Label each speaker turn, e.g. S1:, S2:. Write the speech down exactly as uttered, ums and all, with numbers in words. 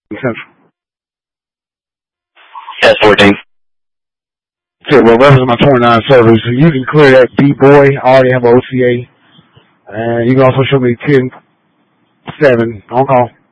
S1: Central.
S2: Yes, fourteen.
S1: Okay, well, reference my twenty-nine service. So you can clear that B-boy. I already have O C A. And you can also show me ten seven on call.